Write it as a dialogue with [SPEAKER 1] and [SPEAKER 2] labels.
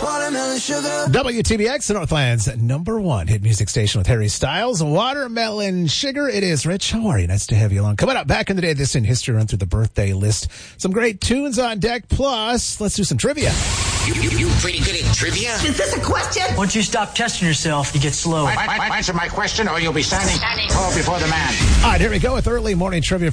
[SPEAKER 1] Watermelon sugar.
[SPEAKER 2] WTBX, the Northland's #1 hit music station with Harry Styles. Watermelon Sugar. It is Rich. How are you? Nice to have you along. Coming up back in the day, this in history, run through the birthday list. Some great tunes on deck. Plus, let's do some trivia.
[SPEAKER 3] You pretty good at trivia?
[SPEAKER 1] Is this a question?
[SPEAKER 4] Once you stop testing yourself, you get slow.
[SPEAKER 3] Answer my question or you'll be standing tall before the man.
[SPEAKER 2] All right, here we go with early morning trivia.